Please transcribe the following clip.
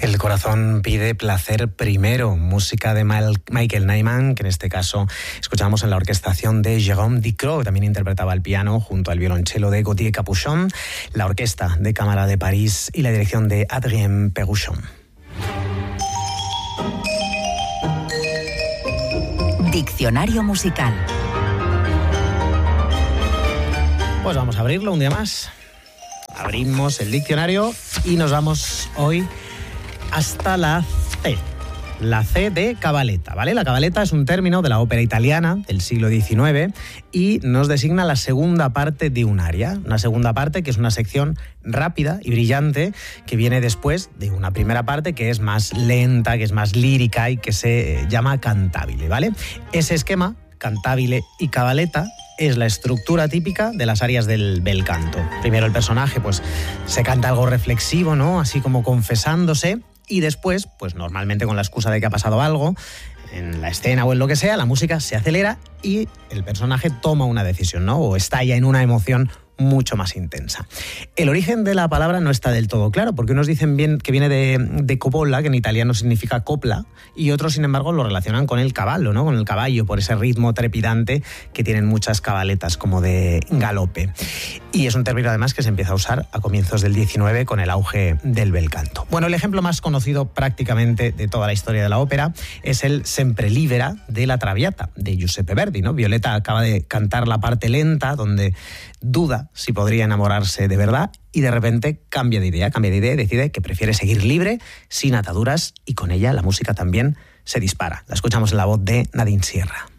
El corazón pide placer primero, música de Michael Nyman, que en este caso escuchamos en la orquestación de Jérôme Ducrot, que también interpretaba el piano junto al violonchelo de Gauthier Capuchon, la Orquesta de Cámara de París y la dirección de Adrien Péruchon. Diccionario musical. Pues vamos a abrirlo un día más. Abrimos el diccionario y nos vamos hoy hasta la C. La C de cabaletta, ¿vale? La cabaletta es un término de la ópera italiana del siglo XIX y nos designa la segunda parte de un aria. Una segunda parte que es una sección rápida y brillante que viene después de una primera parte que es más lenta, que es más lírica y que se llama cantabile, ¿vale? Ese esquema, cantabile y cabaletta, es la estructura típica de las arias del bel canto. Primero el personaje pues se canta algo reflexivo, ¿no? Así como confesándose. Y después, pues normalmente con la excusa de que ha pasado algo en la escena o en lo que sea, la música se acelera y el personaje toma una decisión, ¿no? O estalla en una emoción mucho más intensa. El origen de la palabra no está del todo claro, porque unos dicen bien que viene de coppola, que en italiano significa copla, y otros, sin embargo, lo relacionan con el caballo, ¿no? Con el caballo, por ese ritmo trepidante que tienen muchas cabaletas, como de galope. Y es un término, además, que se empieza a usar a comienzos del XIX con el auge del bel canto. Bueno, el ejemplo más conocido prácticamente de toda la historia de la ópera es el Sempre Libera de la Traviata, de Giuseppe Verdi, ¿no? Violeta acaba de cantar la parte lenta, donde duda si podría enamorarse de verdad y de repente cambia de idea y decide que prefiere seguir libre, sin ataduras, y con ella la música también se dispara. La escuchamos en la voz de Nadine Sierra.